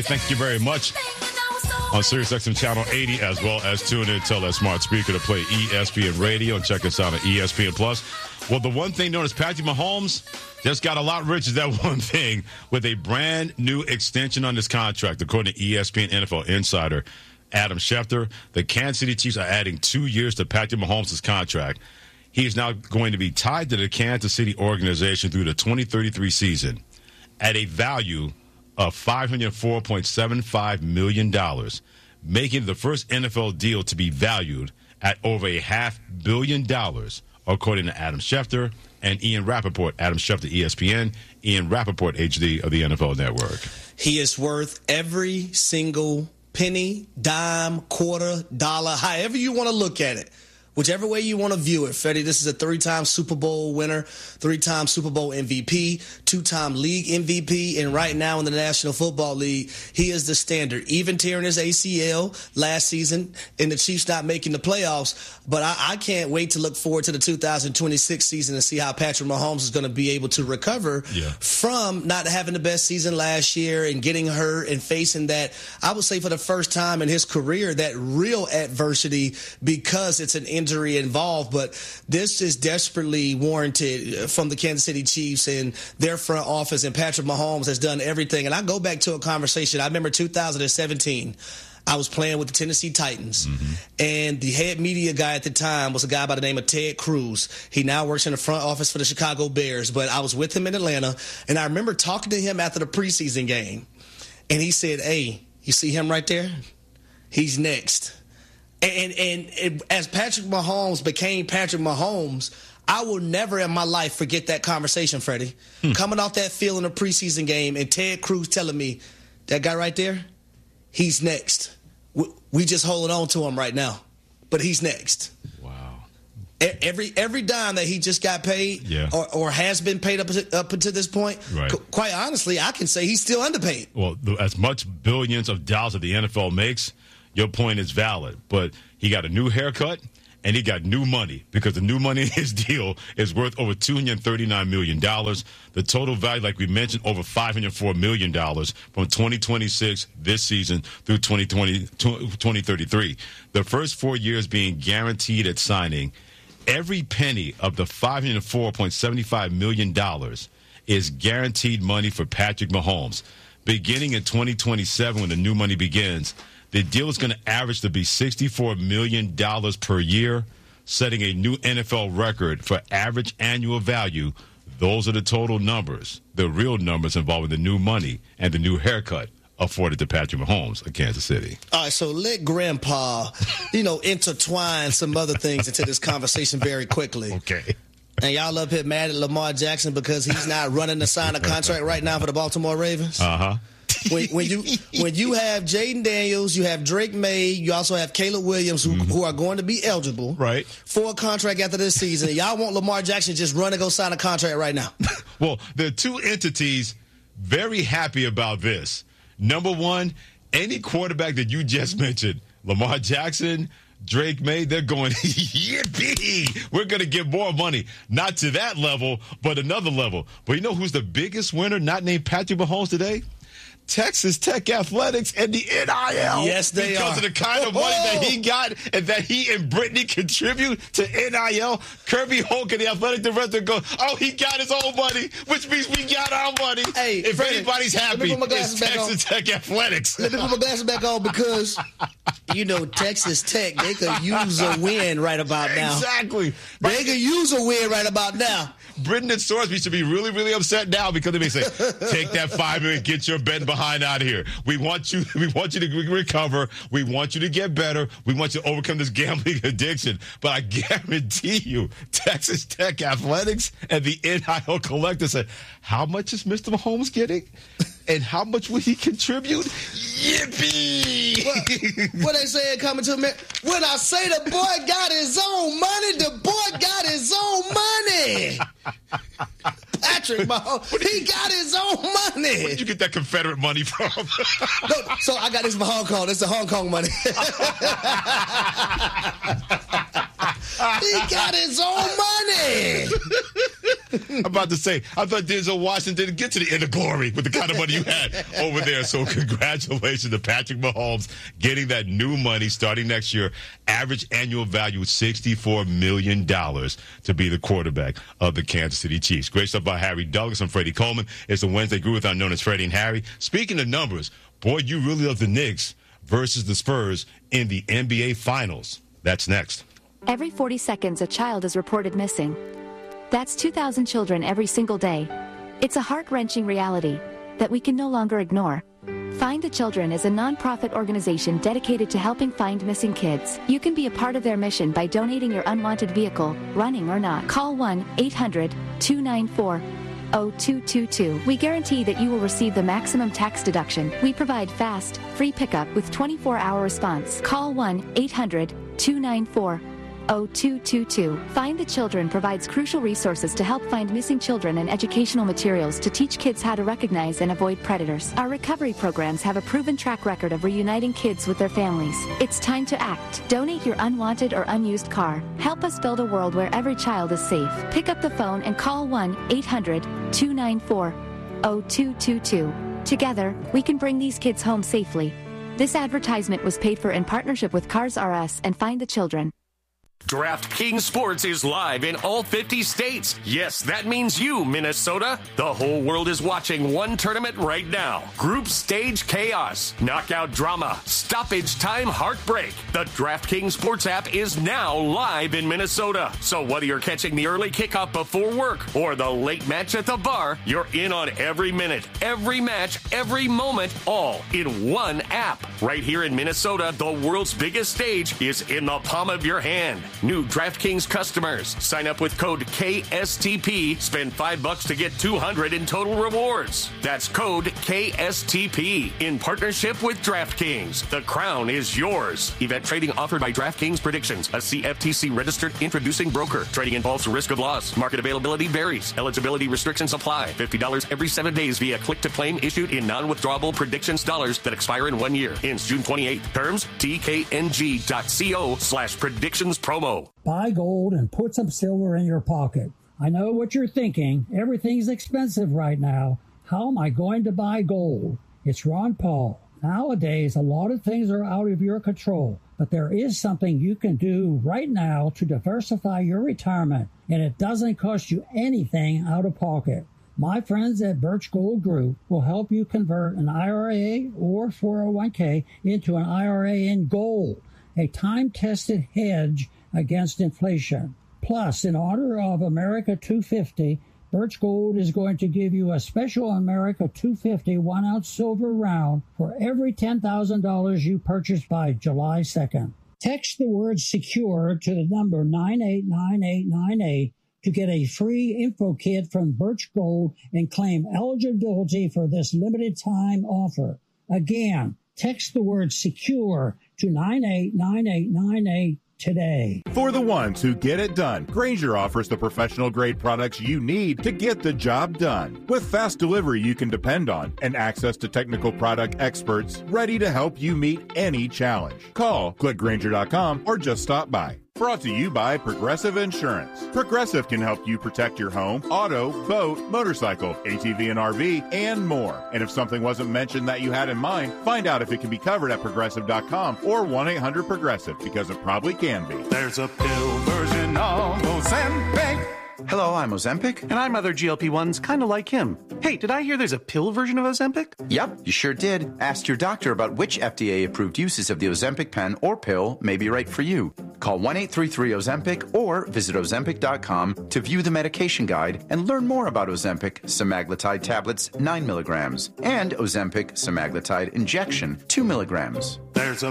Thank you very much. On SiriusXM Channel 80, as well as tune in, tell that smart speaker to play ESPN Radio, and check us out on ESPN Plus. Well, the one thing known as Patrick Mahomes just got a lot richer, that one thing, with a brand new extension on his contract. According to ESPN NFL insider Adam Schefter, the Kansas City Chiefs are adding 2 years to Patrick Mahomes' contract. He is now going to be tied to the Kansas City organization through the 2033 season at a value of $504.75 million, making it the first NFL deal to be valued at over $500 million, according to Adam Schefter and Ian Rappaport. Adam Schefter, ESPN, Ian Rappaport, HD of the NFL Network. He is worth every single penny, dime, quarter, dollar, however you want to look at it. Whichever way you want to view it, Freddie, this is a 3-time Super Bowl winner, 3-time Super Bowl MVP, 2-time league MVP, and right now in the National Football League, he is the standard. Even tearing his ACL last season and the Chiefs not making the playoffs, but I can't wait to look forward to the 2026 season and see how Patrick Mahomes is going to be able to recover from not having the best season last year and getting hurt and facing that, I would say for the first time in his career, that real adversity because it's an injury involved, but this is desperately warranted from the Kansas City Chiefs and their front office, and Patrick Mahomes has done everything. And I go back to a conversation. I remember 2017. I was playing with the Tennessee Titans, and the head media guy at the time was a guy by the name of Ted Cruz. He now works in the front office for the Chicago Bears, but I was with him in Atlanta, and I remember talking to him after the preseason game, and he said, "Hey, you see him right there? He's next." And as Patrick Mahomes became Patrick Mahomes, I will never in my life forget that conversation, Freddie. Coming off that field in a preseason game and Ted Cruz telling me, that guy right there, he's next. We just holding on to him right now, but he's next. Wow. Every dime that he just got paid or has been paid up until this point, quite honestly, I can say he's still underpaid. Well, as much billions of dollars that the NFL makes, your point is valid, but he got a new haircut and he got new money because the new money in his deal is worth over $239 million. The total value, like we mentioned, over $504 million from 2026 this season through 2033. The first 4 years being guaranteed at signing. Every penny of the $504.75 million is guaranteed money for Patrick Mahomes. Beginning in 2027, when the new money begins, the deal is going to average to be $64 million per year, setting a new NFL record for average annual value. Those are the total numbers, the real numbers involving the new money and the new haircut afforded to Patrick Mahomes of Kansas City. All right, so let Grandpa, intertwine some other things into this conversation very quickly. Okay. And y'all up here mad at Lamar Jackson because he's not running to sign a contract right now for the Baltimore Ravens? Uh-huh. When you have Jaden Daniels, you have Drake May, you also have Caleb Williams who are going to be eligible for a contract after this season. Y'all want Lamar Jackson just run and go sign a contract right now? Well, there are two entities very happy about this. Number one, any quarterback that you just mentioned, Lamar Jackson, Drake May, they're going, yippee, we're going to get more money. Not to that level, but another level. But you know who's the biggest winner not named Patrick Mahomes today? Texas Tech Athletics and the NIL. Yes, they because of the kind of money that he got and that he and Brittany contribute to NIL. Kirby Holt and the athletic director go, oh, he got his own money, which means we got our money. Hey, if Freddie, anybody's happy, it's Texas Tech Athletics. Let me put my glasses back on because, Texas Tech, they could use a win right about now. Exactly. They could use a win right about now. Britton and Sorsby should be really, really upset now because they may say, take that $5 million, get your bet behind out of here. We want you to recover. We want you to get better. We want you to overcome this gambling addiction. But I guarantee you, Texas Tech Athletics and the NIL collector said, how much is Mr. Mahomes getting? And how much will he contribute? Yippee! What they saying coming to me? When I say the boy got his own money, the boy got his own money. Patrick Mahomes, he got his own money. Where did you get that Confederate money from? No, so I got this from Hong Kong. It's the Hong Kong money. He got his own money. I'm about to say, I thought Denzel Washington didn't get to the end of glory with the kind of money you had over there. So congratulations to Patrick Mahomes getting that new money starting next year. Average annual value $64 million to be the quarterback of the Kansas City Chiefs. Great stuff by Harry Douglas and Freddie Coleman. It's the Wednesday Groove Without known as Freddie and Harry. Speaking of numbers, boy, you really love the Knicks versus the Spurs in the NBA Finals. That's next. Every 40 seconds, a child is reported missing. That's 2,000 children every single day. It's a heart-wrenching reality that we can no longer ignore. Find the Children is a non-profit organization dedicated to helping find missing kids. You can be a part of their mission by donating your unwanted vehicle, running or not. Call 1-800-294-0222. We guarantee that you will receive the maximum tax deduction. We provide fast, free pickup with 24-hour response. Call 1-800-294-0222. Find the Children provides crucial resources to help find missing children and educational materials to teach kids how to recognize and avoid predators. Our recovery programs have a proven track record of reuniting kids with their families. It's time to act. Donate your unwanted or unused car. Help us build a world where every child is safe. Pick up the phone and call 1-800-294-0222. Together, we can bring these kids home safely. This advertisement was paid for in partnership with Cars R Us and Find the Children. DraftKings Sports is live in all 50 states. Yes, that means you, Minnesota. The whole world is watching one tournament right now. Group stage chaos, knockout drama, stoppage time heartbreak. The DraftKings Sports app is now live in Minnesota. So whether you're catching the early kickoff before work or the late match at the bar, you're in on every minute, every match, every moment, all in one app. Right here in Minnesota, the world's biggest stage is in the palm of your hand. New DraftKings customers. Sign up with code KSTP. Spend $5 to get $200 in total rewards. That's code KSTP in partnership with DraftKings. The crown is yours. Event trading offered by DraftKings Predictions, a CFTC registered introducing broker. Trading involves risk of loss. Market availability varies. Eligibility restrictions apply. $50 every 7 days via click to claim issued in non-withdrawable predictions dollars that expire in 1 year. Ends June 28th. Terms tkng.co/predictions promo. Buy gold and put some silver in your pocket. I know what you're thinking. Everything's expensive right now. How am I going to buy gold? It's Ron Paul. Nowadays, a lot of things are out of your control, but there is something you can do right now to diversify your retirement, and it doesn't cost you anything out of pocket. My friends at Birch Gold Group will help you convert an IRA or 401k into an IRA in gold, a time-tested hedge against inflation. Plus, in honor of America 250, Birch Gold is going to give you a special America 250 1-ounce silver round for every $10,000 you purchase by July 2nd. Text the word SECURE to the number 989898 to get a free info kit from Birch Gold and claim eligibility for this limited time offer. Again, text the word SECURE to 989898 today. For the ones who get it done, Grainger offers the professional-grade products you need to get the job done. With fast delivery you can depend on and access to technical product experts ready to help you meet any challenge. Call, click Grainger.com, or just stop by. Brought to you by Progressive Insurance. Progressive can help you protect your home, auto, boat, motorcycle, ATV and RV, and more. And if something wasn't mentioned that you had in mind, find out if it can be covered at Progressive.com or 1-800-PROGRESSIVE, because it probably can be. There's a pill version of Ozempic. Hello, I'm Ozempic. And I'm other GLP-1s kind of like him. Hey, did I hear there's a pill version of Ozempic? Yep, you sure did. Ask your doctor about which FDA-approved uses of the Ozempic pen or pill may be right for you. Call 1-833-OZEMPIC or visit Ozempic.com to view the medication guide and learn more about Ozempic semaglutide tablets 9 milligrams and Ozempic semaglutide injection 2 milligrams. There's a